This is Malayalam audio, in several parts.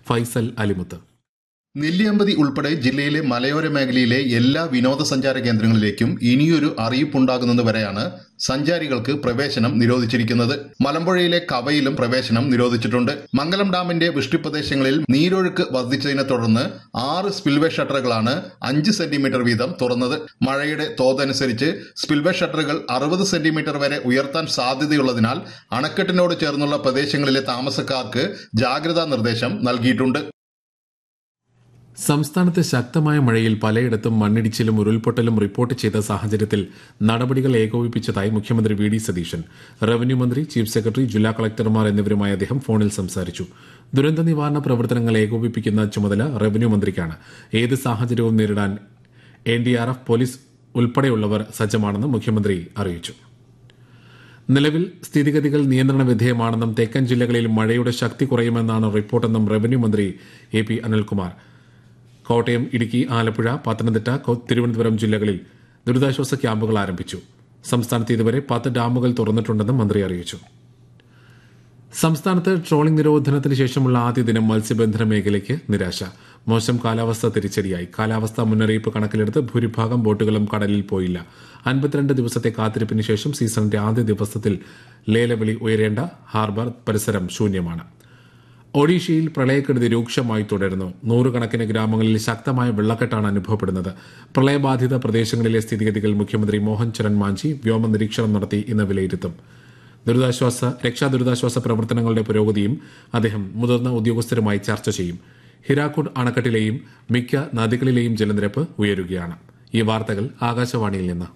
ഫൈസൽ അലിമുത്ത്. നെല്ലിയമ്പതി ഉൾപ്പെടെ ജില്ലയിലെ മലയോര മേഖലയിലെ എല്ലാ വിനോദസഞ്ചാര കേന്ദ്രങ്ങളിലേക്കും ഇനിയൊരു അറിയിപ്പുണ്ടാകുന്നത് വരെയാണ് സഞ്ചാരികൾക്ക് പ്രവേശനം നിരോധിച്ചിരിക്കുന്നത്. മലമ്പുഴയിലെ കവയിലും പ്രവേശനം നിരോധിച്ചിട്ടുണ്ട്. മംഗലം ഡാമിന്റെ വൃഷ്ടിപ്രദേശങ്ങളിൽ നീരൊഴുക്ക് വർദ്ധിച്ചതിനെ തുടർന്ന് 6 സ്പിൽവേ ഷട്ടറുകളാണ് 5 സെന്റിമീറ്റർ വീതം തുറന്നത്. മഴയുടെ തോതനുസരിച്ച് സ്പിൽവേ ഷട്ടറുകൾ 60 സെന്റിമീറ്റർ വരെ ഉയർത്താൻ സാധ്യതയുള്ളതിനാൽ അണക്കെട്ടിനോട് ചേർന്നുള്ള പ്രദേശങ്ങളിലെ താമസക്കാർക്ക് ജാഗ്രതാ നിർദ്ദേശം നൽകിയിട്ടുണ്ട്. സംസ്ഥാനത്ത് ശക്തമായ മഴയിൽ പലയിടത്തും മണ്ണിടിച്ചിലും ഉരുൾപൊട്ടലും റിപ്പോർട്ട് ചെയ്ത സാഹചര്യത്തിൽ നടപടികൾ ഏകോപിപ്പിച്ചതായി മുഖ്യമന്ത്രി വി ഡി സതീശൻ. റവന്യൂ മന്ത്രി, ചീഫ് സെക്രട്ടറി, ജില്ലാ കളക്ടർമാർ എന്നിവരുമായി അദ്ദേഹം ഫോണിൽ സംസാരിച്ചു. ദുരന്ത നിവാരണ പ്രവർത്തനങ്ങൾ ഏകോപിപ്പിക്കുന്ന ചുമതല റവന്യൂ മന്ത്രിക്കാണ്. ഏത് സാഹചര്യവും നേരിടാൻ NDRF, പോലീസ് ഉൾപ്പെടെയുള്ളവർ സജ്ജമാണെന്ന് മുഖ്യമന്ത്രി അറിയിച്ചു. നിലവിൽ സ്ഥിതിഗതികൾ നിയന്ത്രണ വിധേയമാണെന്നും തെക്കൻ ജില്ലകളിൽ മഴയുടെ ശക്തി കുറയുമെന്നാണ് റിപ്പോർട്ടെന്നും റവന്യൂ മന്ത്രി AP അനിൽകുമാർ. കോട്ടയം, ഇടുക്കി, ആലപ്പുഴ, പത്തനംതിട്ട, തിരുവനന്തപുരം ജില്ലകളിൽ ദുരിതാശ്വാസ ക്യാമ്പുകൾ ആരംഭിച്ചു. സംസ്ഥാനത്ത് ഇതുവരെ 10 ഡാമുകൾ തുറന്നിട്ടുണ്ടെന്നും മന്ത്രി അറിയിച്ചു. സംസ്ഥാനത്ത് ട്രോളിംഗ് നിരോധനത്തിന് ശേഷമുള്ള ആദ്യ ദിനം മത്സ്യബന്ധന മേഖലയ്ക്ക് നിരാശ. മോശം കാലാവസ്ഥ തിരിച്ചടിയായി. കാലാവസ്ഥാ മുന്നറിയിപ്പ് കണക്കിലെടുത്ത് ഭൂരിഭാഗം ബോട്ടുകളും കടലിൽ പോയില്ല. 52 ദിവസത്തെ കാത്തിരിപ്പിന് ശേഷം സീസണിന്റെ ആദ്യ ദിവസത്തിൽ ലേലവിളി ഉയരേണ്ട ഹാർബർ പരിസരം ശൂന്യമാണ്. ഒഡീഷയിൽ പ്രളയക്കെടുതി രൂക്ഷമായി തുടരുന്നു. 100 കണക്കിന് ഗ്രാമങ്ങളിൽ ശക്തമായ വെള്ളക്കെട്ടാണ് അനുഭവപ്പെടുന്നത്. പ്രളയബാധിത പ്രദേശങ്ങളിലെ സ്ഥിതിഗതികൾ മുഖ്യമന്ത്രി മോഹൻ ചരൺ മാഞ്ചി വ്യോമ നിരീക്ഷണം നടത്തി ഇന്ന് വിലയിരുത്തും. രക്ഷാദുരിതാശ്വാസ പ്രവർത്തനങ്ങളുടെ പുരോഗതിയും അദ്ദേഹം മുതിർന്ന ഉദ്യോഗസ്ഥരുമായി ചർച്ച ചെയ്യും. ഹിരാക്കുഡ് അണക്കെട്ടിലെയും മിക്ക നദികളിലെയും ജലനിരപ്പ് ഉയരുകയാണ്. ഈ വാർത്തകൾ ആകാശവാണിയിൽ നിന്ന്.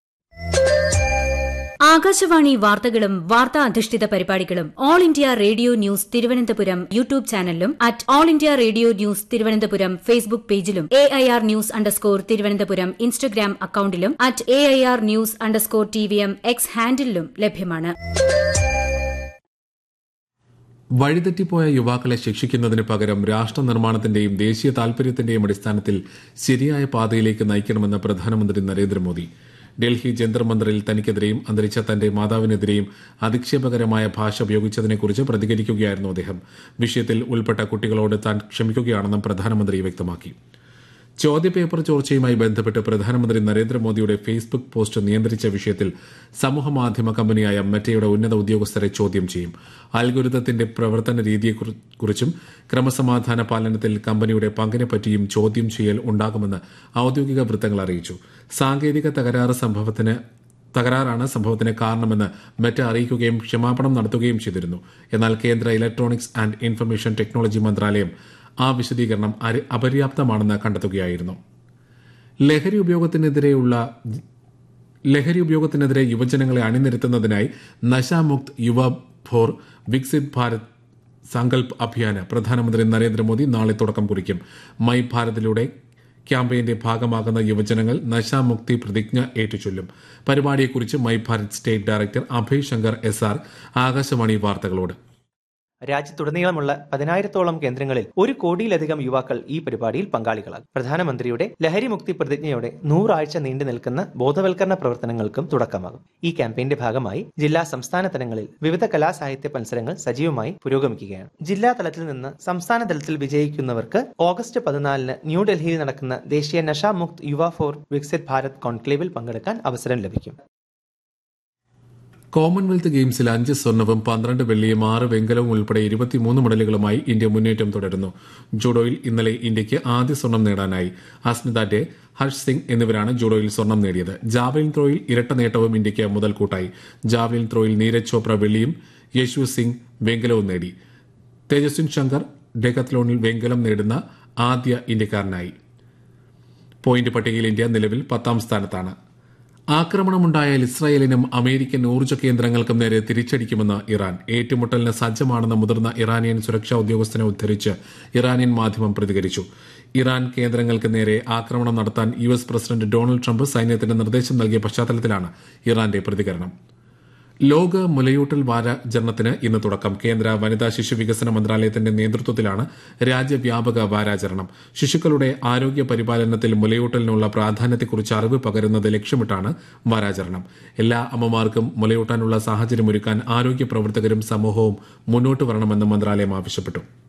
ആകാശവാണി വാർത്തകളും വാർത്താ അധിഷ്ഠിത പരിപാടികളും all India radio news Thiruvananthapuram YouTube ചാനലിലും @all India radio news Thiruvananthapuram Facebook പേജിലും AIR ന്യൂസ് _ ഇൻസ്റ്റഗ്രാം അക്കൌണ്ടിലും @AIR ന്യൂസ് _ TVM X ഹാൻഡിലും ലഭ്യമാണ്. വഴിതെറ്റിപ്പോയ യുവാക്കളെ ശിക്ഷിക്കുന്നതിന് പകരം രാഷ്ട്ര നിർമ്മാണത്തിന്റെയും ദേശീയ താൽപര്യത്തിന്റെയും അടിസ്ഥാനത്തിൽ ശരിയായ പാതയിലേക്ക് നയിക്കണമെന്ന് പ്രധാനമന്ത്രി നരേന്ദ്രമോദി. ഡൽഹി ജന്തർ മന്ദറിൽ തനിക്കെതിരെയും അന്തരിച്ച തന്റെ മാതാവിനെതിരെയും അധിക്ഷേപകരമായ ഭാഷ ഉപയോഗിച്ചതിനെക്കുറിച്ച് പ്രതികരിക്കുകയായിരുന്നു അദ്ദേഹം. വിഷയത്തിൽ ഉൾപ്പെട്ട കുട്ടികളോട് താൻ ക്ഷമിക്കുകയാണെന്നും പ്രധാനമന്ത്രി വ്യക്തമാക്കി. ചോദ്യപേപ്പർ ചോർച്ചയുമായി ബന്ധപ്പെട്ട് പ്രധാനമന്ത്രി നരേന്ദ്രമോദിയുടെ ഫേസ്ബുക്ക് പോസ്റ്റ് നിയന്ത്രിച്ച വിഷയത്തിൽ സമൂഹമാധ്യമ കമ്പനിയായ മെറ്റയുടെ ഉന്നത ഉദ്യോഗസ്ഥരെ ചോദ്യം ചെയ്യും. അൽഗോരിതത്തിന്റെ പ്രവർത്തന രീതിയെക്കുറിച്ചും ക്രമസമാധാന പാലനത്തിൽ കമ്പനിയുടെ പങ്കിനെപ്പറ്റിയും ചോദ്യം ചെയ്യൽ ഉണ്ടാകുമെന്ന് ഔദ്യോഗിക വൃത്തങ്ങൾ അറിയിച്ചു. സാങ്കേതിക തകരാറാണ് സംഭവത്തിന് കാരണമെന്ന് മെറ്റ അറിയിക്കുകയും ക്ഷമാപണം നടത്തുകയും ചെയ്തിരുന്നു. എന്നാൽ കേന്ദ്ര ഇലക്ട്രോണിക്സ് ആൻഡ് ഇൻഫർമേഷൻ ടെക്നോളജി മന്ത്രാലയം ആ വിശദീകരണം അപര്യാപ്തമാണെന്ന് കണ്ടെത്തുകയായിരുന്നു. ലഹരി ഉപയോഗത്തിനെതിരെ യുവജനങ്ങളെ അണിനിരത്തുന്നതിനായി നശാമുക്ത് യുവ ഫോർ വികസിത് ഭാരത് സങ്കൽപ് അഭിയാന് പ്രധാനമന്ത്രി നരേന്ദ്രമോദി നാളെ തുടക്കം കുറിക്കും. മൈ ഭാരതിലൂടെ ക്യാമ്പയിന്റെ ഭാഗമാകുന്ന യുവജനങ്ങൾ നശാമുക്തി പ്രതിജ്ഞ ഏറ്റുചൊല്ലും. പരിപാടിയെക്കുറിച്ച് my Bharat state director Abhay Shankar SR Akashvani വാർത്തകളോട്. രാജ്യത്തുടനീളമുള്ള 10,000-ഓളം കേന്ദ്രങ്ങളിൽ 1 കോടിയിലധികം യുവാക്കൾ ഈ പരിപാടിയിൽ പങ്കാളികളാകും. പ്രധാനമന്ത്രിയുടെ ലഹരി മുക്തി പ്രതിജ്ഞയോടെ 100 ആഴ്ച നീണ്ടു നിൽക്കുന്ന ബോധവൽക്കരണ പ്രവർത്തനങ്ങൾക്കും തുടക്കമാകും. ഈ ക്യാമ്പയിന്റെ ഭാഗമായി ജില്ലാ സംസ്ഥാന തലങ്ങളിൽ വിവിധ കലാസാഹിത്യ മത്സരങ്ങൾ സജീവമായി പുരോഗമിക്കുകയാണ്. ജില്ലാ തലത്തിൽ നിന്ന് സംസ്ഥാന തലത്തിൽ വിജയിക്കുന്നവർക്ക് ഓഗസ്റ്റ് 14 ന്യൂഡൽഹിയിൽ നടക്കുന്ന ദേശീയ നശാമുക്ത് യുവ ഫോർ വികസിത് ഭാരത് കോൺക്ലേവിൽ പങ്കെടുക്കാൻ അവസരം ലഭിക്കും. കോമൺവെൽത്ത് ഗെയിംസിൽ 5 സ്വർണവും 12 വെള്ളിയും 6 വെങ്കലവും ഉൾപ്പെടെ 23 മെഡലുകളുമായി ഇന്ത്യ മുന്നേറ്റം തുടരുന്നു. ജൂഡോയിൽ ഇന്നലെ ഇന്ത്യയ്ക്ക് ആദ്യ സ്വർണം നേടാനായി. അസ്മിത ഡേ, ഹർഷ് സിംഗ് എന്നിവരാണ് ജൂഡോയിൽ സ്വർണം നേടിയത്. ജാവലിൻ ത്രോയിൽ ഇരട്ട നേട്ടവും ഇന്ത്യയ്ക്ക് മുതൽക്കൂട്ടായി. ജാവലിൻ ത്രോയിൽ നീരജ് ചോപ്ര വെള്ളിയും യശു സിംഗ് വെങ്കലവും നേടി. തേജസ്വിൻ ശങ്കർ ഡെക്കത്ലോണിൽ വെങ്കലം നേടുന്ന ആദ്യ ഇന്ത്യക്കാരനായി. പോയിന്റ് പട്ടികയിൽ ഇന്ത്യ നിലവിൽ 10ാം സ്ഥാനത്താണ്. ആക്രമണമുണ്ടായാൽ ഇസ്രായേലിനും അമേരിക്കൻ ഊർജ്ജ കേന്ദ്രങ്ങൾക്കും നേരെ തിരിച്ചടിക്കുമെന്ന് ഇറാൻ. ഏറ്റുമുട്ടലിന് സജ്ജമാണെന്ന് മുതിർന്ന ഇറാനിയൻ സുരക്ഷാ ഉദ്യോഗസ്ഥനെ ഉദ്ധരിച്ച് ഇറാനിയൻ മാധ്യമം പ്രതികരിച്ചു. ഇറാൻ കേന്ദ്രങ്ങൾക്ക് നേരെ ആക്രമണം നടത്താൻ US പ്രസിഡന്റ് ഡൊണാൾഡ് ട്രംപ് സൈന്യത്തിന് നിർദ്ദേശം നൽകിയ പശ്ചാത്തലത്തിലാണ് ഇറാന്റെ പ്രതികരണം. ലോക മുലയൂട്ടൽ വാരാചരണത്തിന് ഇന്ന് തുടക്കം. കേന്ദ്ര വനിതാ ശിശു വികസന മന്ത്രാലയത്തിന്റെ നേതൃത്വത്തിലാണ് രാജ്യവ്യാപക വാരാചരണം. ശിശുക്കളുടെ ആരോഗ്യ പരിപാലനത്തിൽ മുലയൂട്ടലിനുള്ള പ്രാധാന്യത്തെക്കുറിച്ച് അറിവ് പകരുന്നത് ലക്ഷ്യമിട്ടാണ് വാരാചരണം. എല്ലാ അമ്മമാർക്കും മുലയൂട്ടാനുള്ള സാഹചര്യമൊരുക്കാൻ ആരോഗ്യ പ്രവർത്തകരും സമൂഹവും മുന്നോട്ട് വരണമെന്ന് മന്ത്രാലയം ആവശ്യപ്പെട്ടു.